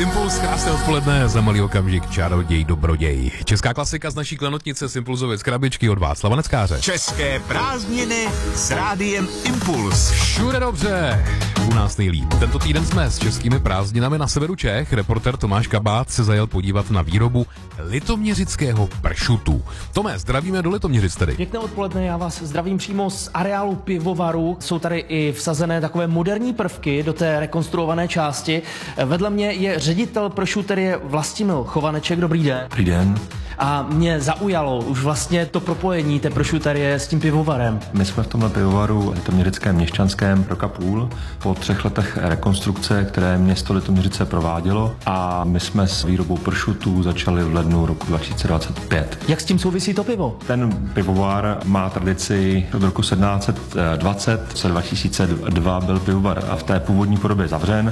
Impuls, krásné odpoledne, za malý okamžik čaroděj, dobroděj. Česká klasika z naší klenotnice z Impulzově z krabičky od Václava Neckáře. České prázdniny s rádiem Impuls. Všude dobře, u nás nejlíp. Tento týden jsme s českými prázdninami na severu Čech. Reportér Tomáš Kabát se zajel podívat na výrobu litoměřického pršutu. Tome, zdravíme do Litoměřic tedy. Pěkné odpoledne, já vás zdravím přímo z areálu pivovaru. Jsou tady i vsazené takové moderní prvky do té rekonstruované části. Vedle mě je ředitel pršuterie Vlastimil Chovaneček. Dobrý den. Dobrý den. A mě zaujalo už vlastně to propojení té pršuterie s tím pivovarem. My jsme v tomhle pivovaru litoměřickém měšťanském rok a půl po 3 letech rekonstrukce, které město Litoměřice provádělo, a my jsme s výrobou pršutů začali v lednu roku 2025. Jak s tím souvisí to pivo? Ten pivovar má tradici od roku 1720, v roce 2002 byl pivovar a v té původní podobě zavřen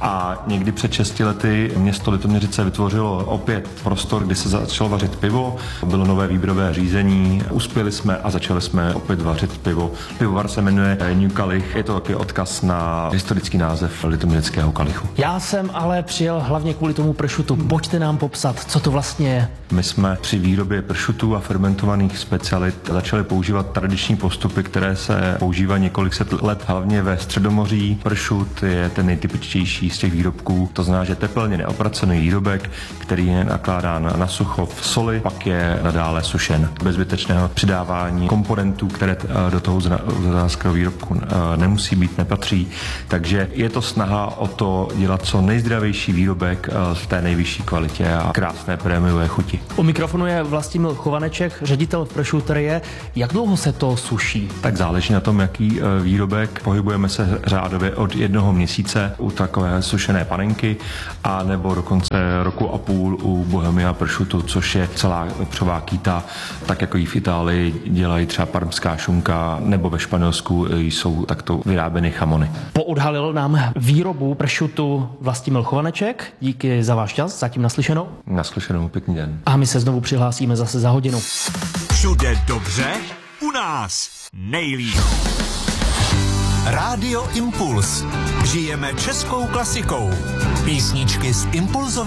a někdy před 6 lety město Litoměřice vytvořilo opět prostor, kdy se začalo vařit pivo, bylo nové výběrové řízení, uspěli jsme a začali jsme opět vařit pivo. Pivovar se jmenuje New Kalich, je to taky odkaz na historický název litoměřického kalichu. Já jsem ale přijel hlavně kvůli tomu pršutu. Pojďte nám popsat, co to vlastně je. My jsme při výrobě pršutů a fermentovaných specialit začali používat tradiční postupy, které se používají několik set let, hlavně ve Středomoří. Pršut je ten nejtypičtější z těch výrobků, to znamená, že teplně neopracený výrobek, který je nakládán na sucho v soli, pak je nadále sušen. Bez zbytečného přidávání komponentů, které do toho zemědělského výrobku nemusí být, nepatří. Takže je to snaha o to dělat co nejzdravější výrobek v té nejvyšší kvalitě a krásné prémiové chuti. U mikrofonu je Vlastimil Chovaneček, ředitel pršuterie. Jak dlouho se to suší? Tak záleží na tom, jaký výrobek. Pohybujeme se řádově od 1 měsíce u takové sušené panenky a nebo dokonce roku a půl u Bohemia pršutu, což je celá přová kýta, tak jako ji v Itálii dělají třeba parmská šunka, nebo ve Španělsku jsou takto vyráběny chamony. Poodhalil nám výrobu pršutu Vlastimil Chovaneček. Díky za váš čas, zatím naslyšenou. Naslyšenou, pěkný den. A my se znovu přihlásíme zase za hodinu. Všude dobře, u nás nejlíp. Rádio Impuls. Žijeme českou klasikou. Písničky z Impulzové